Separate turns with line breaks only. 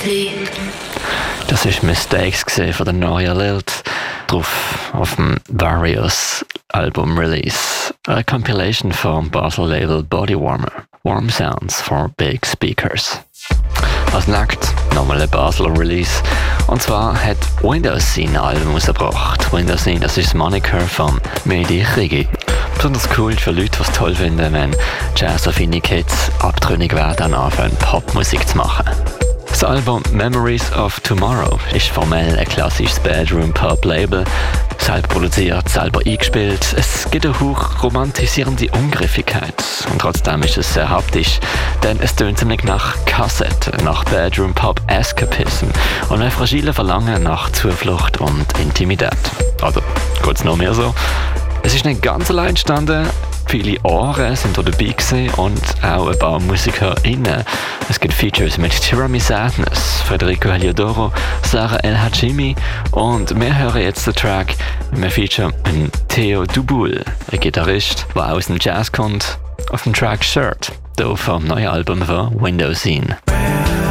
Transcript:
Das ist Mistakes von der Noia Lilt, drauf auf dem Various Album Release, eine Compilation vom Basel Label Bodywarmer, Warm Sounds for Big Speakers. Als nächstes nochmal ein Basler Release, und zwar hat Windows Scene ein Album rausgebracht. Windows Scene, das ist das Moniker vom Mehdi Chigi. Besonders cool für Leute, die es toll finden, wenn Jazz-affine Kids abtrünnig werden und anfangen, Popmusik zu machen. Das Album Memories of Tomorrow ist formell ein klassisches Bedroom-Pop-Label. Selber produziert, selber eingespielt. Es gibt eine hoch romantisierende Ungriffigkeit. Und trotzdem ist es sehr haptisch, denn es tönt ziemlich nach Cassette, nach Bedroom-Pop-Escapism und ein fragiles Verlangen nach Zuflucht und Intimität. Also, geht's noch mehr so? Es ist nicht ganz allein entstanden. Viele Ohren sind dabei gewesen und auch ein paar MusikerInnen. Es gibt Features mit Tirami Sadness, Federico Heliodoro, Sarah El Hajimi und wir hören jetzt den Track mit einem Feature mit Theo Duboul, ein Gitarrist, der aus dem Jazz kommt, auf dem Track Shirt, hier vom neuen Album von Windows Scene.